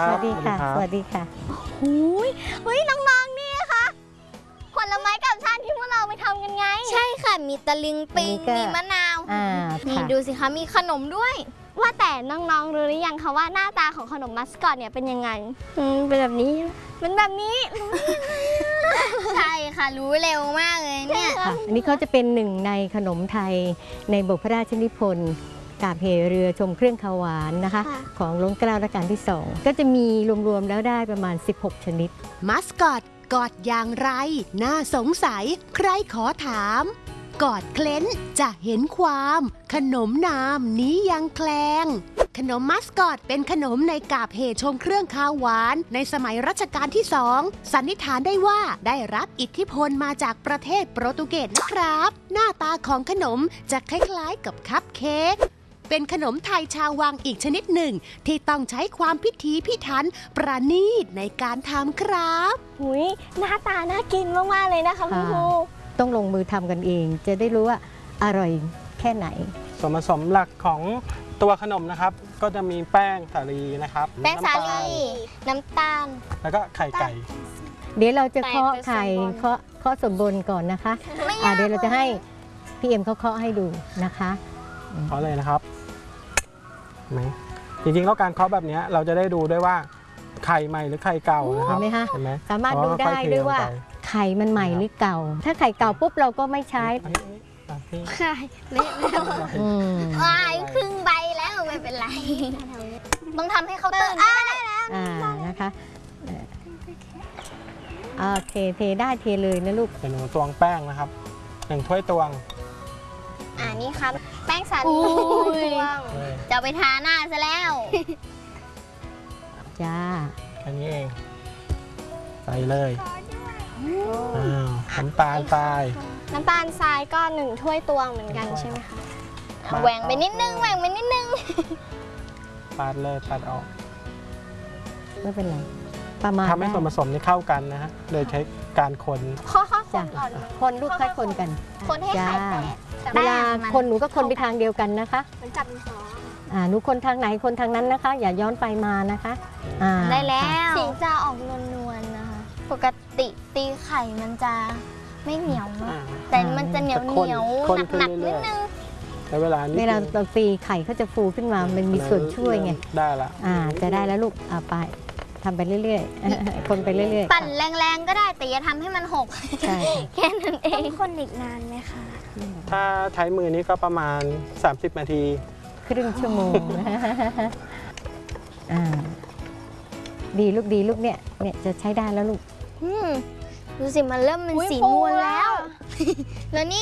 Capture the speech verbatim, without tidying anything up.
สวัสดีค่ะสวัสดีค่ะหูยเฮ้ยน้องๆนี่ค่ะผลไม้กับชาติที่พวกเราไปทำกันไงใช่ค่ะมีตะลิงปิงมีมะนาวนี่ดูสิคะมีขนมด้วยว่าแต่น้องๆรู้หรือยังคะว่าหน้าตาของขนมมัสคอตเนี่ยเป็นยังไงเป็นแบบนี้เป็นแบบนี้ใช่ค่ะรู้เร็วมากเลยเนี่ยอันนี้เขาจะเป็นหนึ่งในขนมไทยในบทพระราชนิพนธ์กาบเหเรือชมเครื่องคาวหวานนะคะของล้นเกล้ารัชกาลที่สองก็จะมีรวมๆแล้วได้ประมาณสิบหกชนิดมัสคอตกอดอย่างไรน่าสงสัยใครขอถามกอดเคล้นจะเห็นความขนมนามนี้ยังแคลงขนมมัสคอตเป็นขนมในกาบเหชมเครื่องคาวหวานในสมัยรัชกาลที่สองสันนิษฐานได้ว่าได้รับอิทธิพลมาจากประเทศโปรตุเกสนะครับหน้าตาของขนมจะคล้ายๆกับคัพเค้กเป็นขนมไทยชาววังอีกชนิดหนึ่งที่ต้องใช้ความพิถีพิถันประณีตในการทำครับหุยหน้าตาน่ากินมากๆเลยนะคะคุณครูต้องลงมือทำกันเองจะได้รู้ว่าอร่อยแค่ไหนส่วนผสมหลักของตัวขนมนะครับก็จะมีแป้งสาลีนะครับแป้งสาลีน้ำตาลแล้วก็ไข่ไก่เดี๋ยวเราจะเคาะไข่เคาะเคาะสมบูรณ์ก่อนนะคะอ่าเดี๋ยวเราจะให้พี่เอ็มเขาเคาะให้ดูนะคะเคาะเลยนะครับไหมจริงๆแล้วการเคาะแบบนี้เราจะได้ดูด้วยว่าไข่ใหม่หรือไข่เก่านะครับเห็นไหมคะเห็นไหมสามารถดูได้ด้วยว่าไข่มันใหม่หรือเก่าถ้าไข่เก่าปุ๊บเราก็ไม่ใช้ไข่เละแล้ววายครึ่งใบแล้วไม่เป็นไรต้องทำให้เขาตื่นได้แล้วอ่านะคะโอเคเทได้เทเลยนะลูกเป็นหนูตวงแป้งนะครับหนึ่งถ้วยตวงอ่านี่ครับแป้งสาลีตวงจะไปทาหน้าซะแล้วจ้าแค่นี้เองใส่เลยน้ำตาลทรายน้ำตาลทรายก็หนึ่งถ้วยตวงเหมือนกันใช่ไหมคะแหว่งไปนิดนึงแหว่งไปนิดนึงปาดเลยปาดออกไม่เป็นไรประมาณทำให้ส่วนผสมนี้เข้ากันนะฮะโดยใช้การคนข้อข้อคนก่อนคนลูกค่อยคนกันคนให้ไข่แตกเวลาคนหนูก็คนไปทางเดียวกันนะคะมันจับสองอ่าหนูคนทางไหนคนทางนั้นนะคะอย่าย้อนไปมานะคะได้แล้วสีจะออกนวลๆนะคะปกติตีไข่มันจะไม่เหนียวแต่มันจะเหนียวเหนียวหนักๆนิดนึงแต่เวลาเวลาเราตีไข่เขาจะฟูขึ้นมามันมีส่วนช่วยไงได้ละอ่าจะได้แล้วลูกอ่าไปทำไปเรื่อยๆคนไปเรื่อยๆปั่นแรงๆก็ได้แต่อย่าทำให้มันหกใช่แค่นั้นเองต้องคนอีกนานไหมคะถ้าใช้มือนี้ก็ประมาณสามสิบนาทีครึ่งชั่วโมงอ่าดีลูกดีลูกเนี่ยเนี่ยจะใช้ได้แล้วลูกดูสิมันเริ่มเป็นสีนวลแล้วแล้วนี่